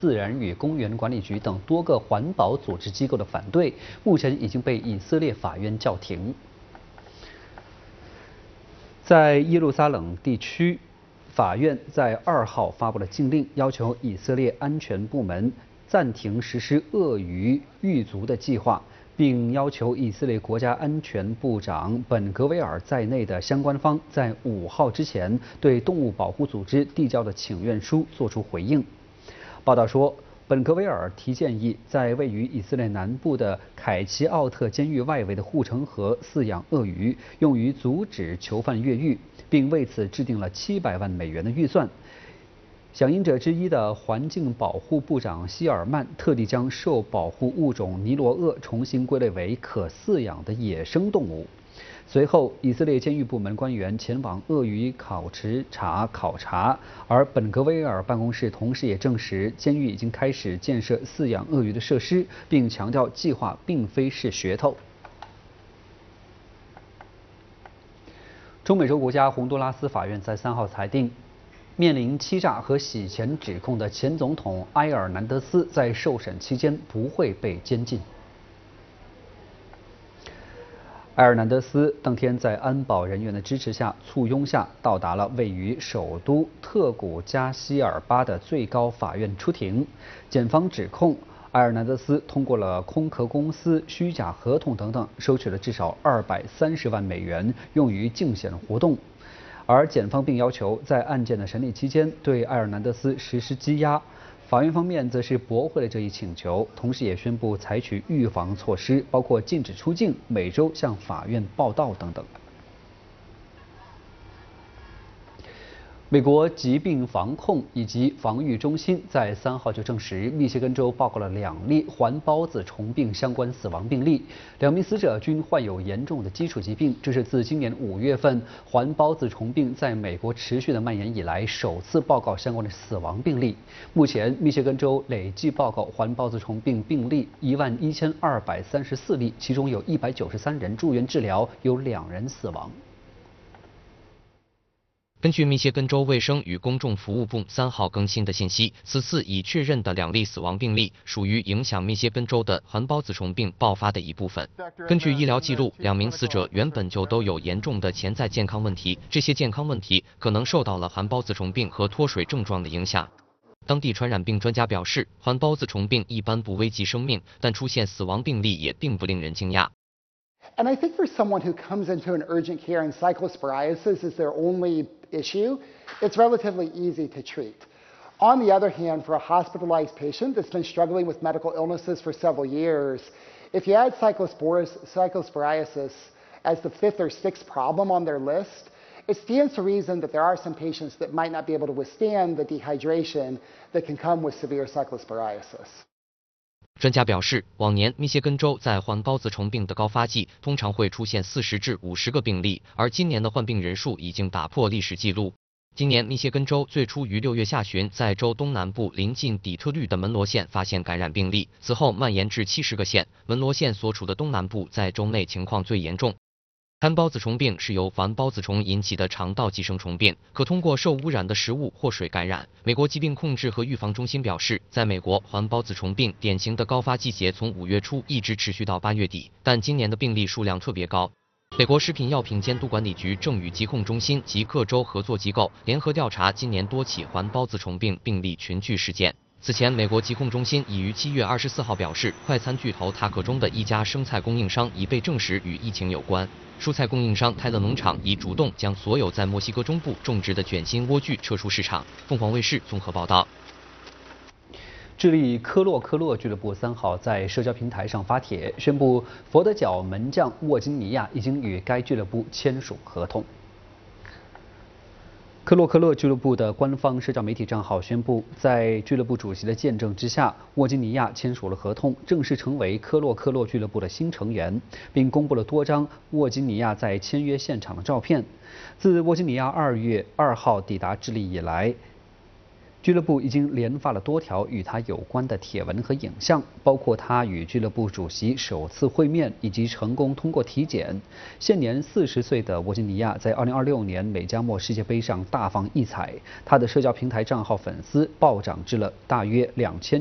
自然与公园管理局等多个环保组织机构的反对，目前已经被以色列法院叫停。在耶路撒冷地区，法院在2号发布了禁令，要求以色列安全部门暂停实施鳄鱼狱卒的计划，并要求以色列国家安全部长本格维尔在内的相关方在5号之前对动物保护组织递交的请愿书作出回应。报道说，本格维尔提建议在位于以色列南部的凯奇奥特监狱外围的护城河饲养鳄鱼，用于阻止囚犯越狱，并为此制定了700万美元的预算。响应者之一的环境保护部长希尔曼特地将受保护物种尼罗鳄重新归类为可饲养的野生动物。随后，以色列监狱部门官员前往鳄鱼考察，而本格维尔办公室同时也证实，监狱已经开始建设饲养鳄鱼的设施，并强调计划并非是噱头。中美洲国家洪都拉斯法院在3号裁定，面临欺诈和洗钱指控的前总统埃尔南德斯在受审期间不会被监禁。埃尔南德斯当天在安保人员的支持下、簇拥下，到达了位于首都特古加希尔巴的最高法院出庭。检方指控埃尔南德斯通过了空壳公司虚假合同等等，收取了至少230万美元，用于竞选活动。而检方并要求在案件的审理期间对埃尔南德斯实施羁押。法院方面则是驳回了这一请求，同时也宣布采取预防措施，包括禁止出境、每周向法院报到等等。美国疾病防控以及防御中心在3号就证实，密歇根州报告了2例环孢子虫病相关死亡病例，2名死者均患有严重的基础疾病，这是自今年5月份环孢子虫病在美国持续的蔓延以来首次报告相关的死亡病例。目前，密歇根州累计报告环孢子虫病病例11234例，其中有193人住院治疗，有2人死亡。 根据密歇根州卫生与公众服务部3号更新的信息，此次已确认的2例死亡病例属于影响密歇根州的环孢子虫病爆发的一部分。根据医疗记录，2名死者原本就都有严重的潜在健康问题，这些健康问题可能受到了环孢子虫病和脱水症状的影响。当地传染病专家表示，环孢子虫病一般不危及生命，但出现死亡病例也并不令人惊讶。 And I think for someone who comes into an urgent care and cyclosporiasis is their only issue, it's relatively easy to treat. On the other hand, for a hospitalized patient that's been struggling with medical illnesses for several years, if you add cyclosporiasis as the 5th or 6th problem on their list, it stands to reason that there are some patients that might not be able to withstand the dehydration that can come with severe cyclosporiasis. 专家表示，往年密歇根州在环孢子虫病的高发季通常会出现40至50个病例，而今年的患病人数已经打破历史记录。今年密歇根州最初于6月下旬在州东南部临近底特律的门罗县发现感染病例，此后蔓延至70个县，门罗县所处的东南部在州内情况最严重。环孢子虫病是由环孢子虫引起的肠道寄生虫病，可通过受污染的食物或水感染。美国疾病控制和预防中心表示，在美国，环孢子虫病典型的高发季节从5月初一直持续到8月底，但今年的病例数量特别高。美国食品药品监督管理局正与疾控中心及各州合作机构联合调查今年多起环孢子虫病病例群聚事件。此前，美国疾控中心已于7月24号表示，快餐巨头塔可中的一家生菜供应商已被证实与疫情有关。蔬菜供应商泰勒农场已主动将所有在墨西哥中部种植的卷心莴苣撤出市场。凤凰卫视综合报道。 智利科洛科洛俱乐部3号在社交平台上发帖，宣布佛得角门将沃金尼亚已经与该俱乐部签署合同。科洛科洛俱乐部的官方社交媒体账号宣布，在俱乐部主席的见证之下，沃金尼亚签署了合同，正式成为科洛科洛俱乐部的新成员，并公布了多张沃金尼亚在签约现场的照片。自沃金尼亚2月2号抵达智利以来， 俱乐部已经连发了多条与他有关的帖文和影像，包括他与俱乐部主席首次会面以及成功通过体检。现年40岁的沃金尼亚在2026年美加墨世界杯上大放异彩，他的社交平台账号粉丝暴涨至了大约2000。